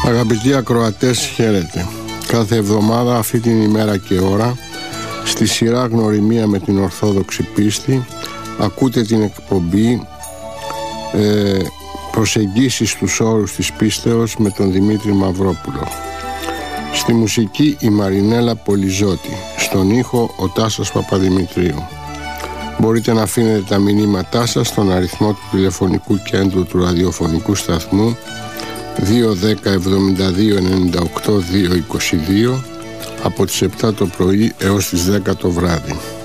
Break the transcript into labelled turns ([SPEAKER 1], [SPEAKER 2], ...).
[SPEAKER 1] Αγαπητοί ακροατές, χαίρετε. Κάθε εβδομάδα αυτή την ημέρα και ώρα, στη σειρά Γνωριμία με την Ορθόδοξη Πίστη, ακούτε την εκπομπή Προσεγγίσεις στους όρους της πίστεως με τον Δημήτρη Μαυρόπουλο. Στη μουσική η Μαρινέλα Πολυζώτη, στον ήχο ο Τάσος Παπαδημητρίου. Μπορείτε να αφήνετε τα μηνύματά σας στον αριθμό του τηλεφωνικού κέντρου του ραδιοφωνικού σταθμού 210 72 98 222 από τις 7 το πρωί έως τις 10 το βράδυ.